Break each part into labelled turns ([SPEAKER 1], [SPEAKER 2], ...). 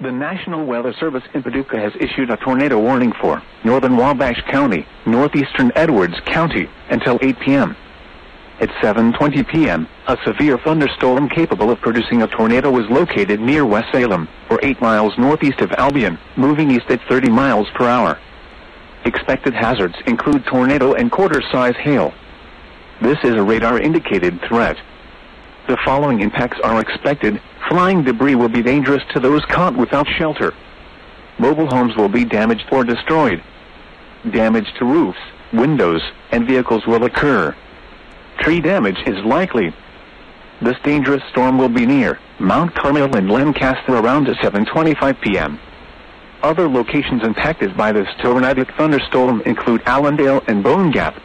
[SPEAKER 1] The National Weather Service in Paducah has issued a tornado warning for northern Wabash County, northeastern Edwards County, until 8 p.m. At 7:20 p.m., a severe thunderstorm capable of producing a tornado was located near West Salem, or 8 miles northeast of Albion, moving east at 30 miles per hour. Expected hazards include tornado and quarter-size hail. This is a radar-indicated threat. The following impacts are expected. Flying debris will be dangerous to those caught without shelter. Mobile homes will be damaged or destroyed. Damage to roofs, windows, and vehicles will occur. Tree damage is likely. This dangerous storm will be near Mount Carmel and Lancaster around 7:25 p.m. Other locations impacted by this tornadic thunderstorm include Allendale and Bone Gap.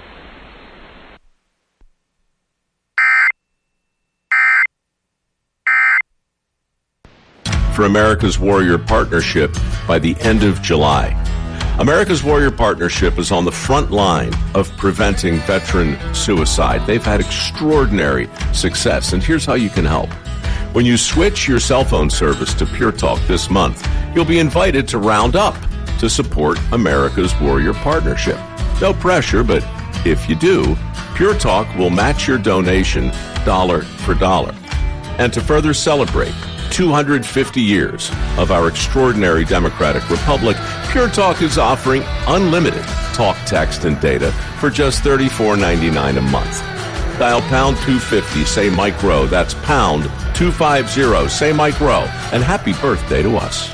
[SPEAKER 2] For America's Warrior Partnership by the end of July. America's Warrior Partnership is on the front line of preventing veteran suicide. They've had extraordinary success, and here's how you can help. When you switch your cell phone service to Pure Talk this month, you'll be invited to round up to support America's Warrior Partnership. No pressure, but if you do, Pure Talk will match your donation dollar for dollar. And to further celebrate 250 years of our extraordinary democratic republic, Pure Talk is offering unlimited talk, text, and data for just $34.99 a month. Dial pound 250, say Mike Rowe. That's pound 250, say Mike Rowe. And happy birthday to us.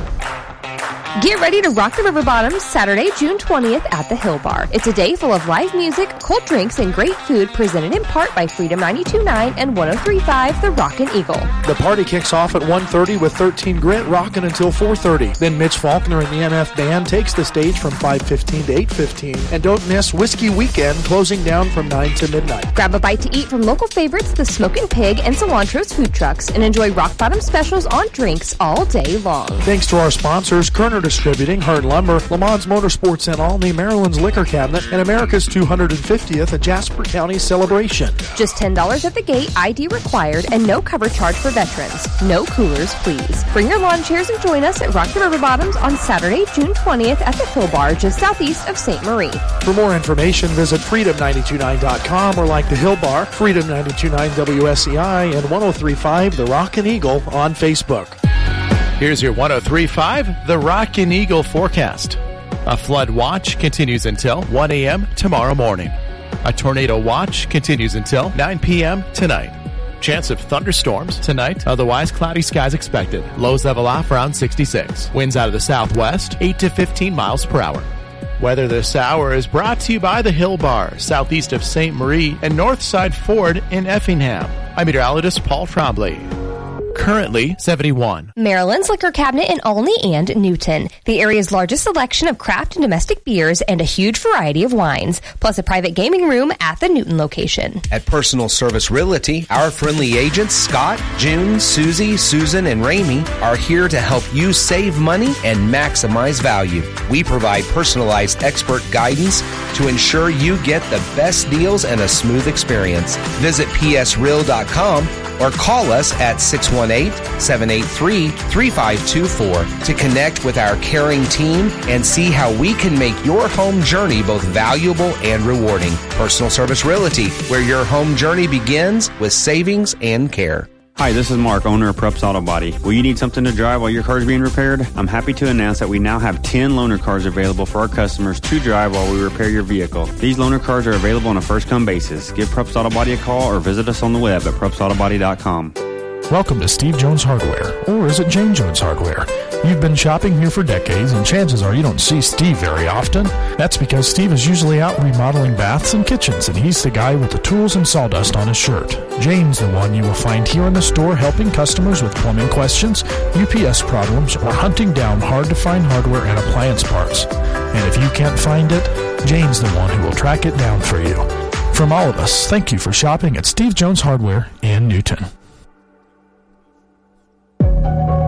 [SPEAKER 3] Get ready to rock the river bottoms Saturday, June 20th at the Hill Bar. It's a day full of live music, cold drinks, and great food presented in part by Freedom 92.9 and 103.5 The Rockin' Eagle.
[SPEAKER 4] The party kicks off at 1:30 with 13 Grit rockin' until 4:30. Then Mitch Faulkner and the MF Band takes the stage from 5:15 to 8:15. And don't miss Whiskey Weekend closing down from 9 to midnight.
[SPEAKER 3] Grab a bite to eat from local favorites, the Smokin' Pig and Cilantro's food trucks, and enjoy rock bottom specials on drinks all day long.
[SPEAKER 4] Thanks to our sponsors, Kerner Distributing, Hearn Lumber, Lamont Motorsports and Olney, Maryland's Liquor Cabinet, and America's 250th at Jasper County Celebration.
[SPEAKER 3] Just $10 at the gate, ID required, and no cover charge for veterans. No coolers, please. Bring your lawn chairs and join us at Rock the River Bottoms on Saturday, June 20th at the Hill Bar, just southeast of St. Marie.
[SPEAKER 4] For more information, visit freedom929.com or like the Hill Bar, Freedom 92.9 WSCI, and 103.5 The Rockin' Eagle on Facebook.
[SPEAKER 5] Here's your 103.5 The Rockin' Eagle forecast. A flood watch continues until 1 a.m. tomorrow morning. A tornado watch continues until 9 p.m. tonight. Chance of thunderstorms tonight, otherwise cloudy skies expected. Lows level off around 66. Winds out of the southwest, 8 to 15 miles per hour. Weather this hour is brought to you by the Hill Bar, southeast of St. Marie, and Northside Ford in Effingham. I'm meteorologist Paul Trombley. Currently 71.
[SPEAKER 3] Maryland's Liquor Cabinet in Olney and Newton. The area's largest selection of craft and domestic beers and a huge variety of wines, plus a private gaming room at the Newton location.
[SPEAKER 6] At Personal Service Realty, our friendly agents Scott, June, Susie, Susan, and Ramey are here to help you save money and maximize value. We provide personalized expert guidance to ensure you get the best deals and a smooth experience. Visit psreal.com or call us at 618-783-3524 to connect with our caring team and see how we can make your home journey both valuable and rewarding. Personal Service Realty, where your home journey begins with savings and care.
[SPEAKER 7] Hi, this is Mark, owner of Preps Auto Body. Will you need something to drive while your car is being repaired? I'm happy to announce that we now have 10 loaner cars available for our customers to drive while we repair your vehicle. These loaner cars are available on a first-come basis. Give Preps Auto Body a call or visit us on the web at prepsautobody.com.
[SPEAKER 8] Welcome to Steve Jones Hardware, or is it Jane Jones Hardware? You've been shopping here for decades, and chances are you don't see Steve very often. That's because Steve is usually out remodeling baths and kitchens, and he's the guy with the tools and sawdust on his shirt. Jane's the one you will find here in the store helping customers with plumbing questions, UPS problems, or hunting down hard-to-find hardware and appliance parts. And if you can't find it, Jane's the one who will track it down for you. From all of us, thank you for shopping at Steve Jones Hardware in Newton.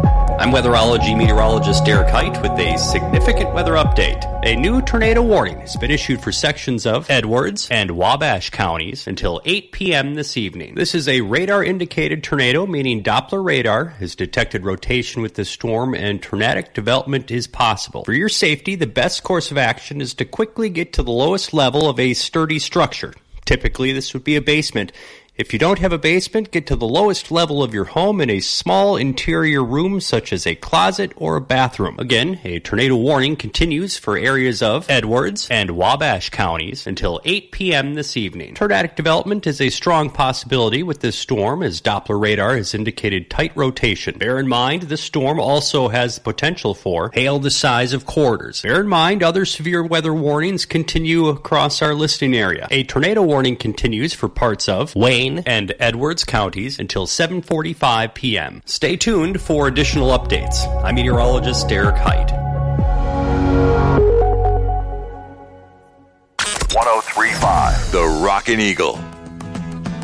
[SPEAKER 9] I'm weatherology meteorologist Derek Height with a significant weather update. A new tornado warning has been issued for sections of Edwards and Wabash counties until 8 p.m. this evening. This is a radar-indicated tornado, meaning Doppler radar has detected rotation with the storm and tornadic development is possible. For your safety, the best course of action is to quickly get to the lowest level of a sturdy structure. Typically, this would be a basement. If you don't have a basement, get to the lowest level of your home in a small interior room such as a closet or a bathroom. Again, a tornado warning continues for areas of Edwards and Wabash counties until 8 p.m. this evening. Tornadic development is a strong possibility with this storm as Doppler radar has indicated tight rotation. Bear in mind, this storm also has the potential for hail the size of quarters. Bear in mind, other severe weather warnings continue across our listing area. A tornado warning continues for parts of Wayne and Edwards counties until 7:45 p.m. Stay tuned for additional updates. I'm meteorologist Derek Height.
[SPEAKER 10] 103.5 The Rockin' Eagle.